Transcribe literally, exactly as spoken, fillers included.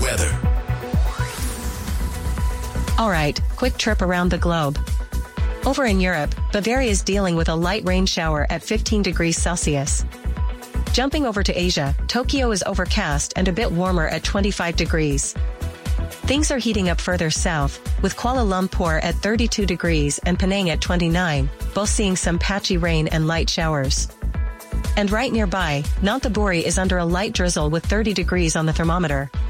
weather. Alright, quick trip around the globe. Over in Europe, Bavaria is dealing with a light rain shower at fifteen degrees Celsius. Jumping over to Asia, Tokyo is overcast and a bit warmer at twenty-five degrees. Things are heating up further south, with Kuala Lumpur at thirty-two degrees and Penang at twenty-nine, both seeing some patchy rain and light showers. And right nearby, Nonthaburi is under a light drizzle with thirty degrees on the thermometer.